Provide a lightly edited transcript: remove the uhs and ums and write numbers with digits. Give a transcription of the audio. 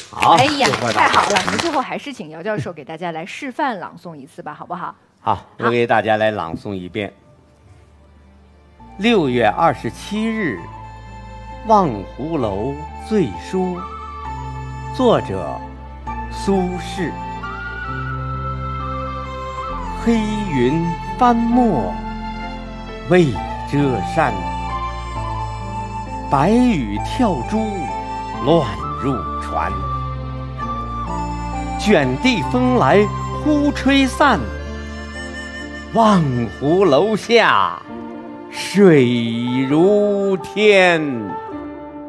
好， 哎呀，太好了！那最后还是请姚教授给大家来示范朗诵一次吧，好不好？ 好，我给大家来朗诵一遍。6月27日，《望湖楼醉书》，作者苏轼。黑云翻墨未遮山，白雨跳珠乱入船。卷地风来忽吹散，望湖楼下水如天。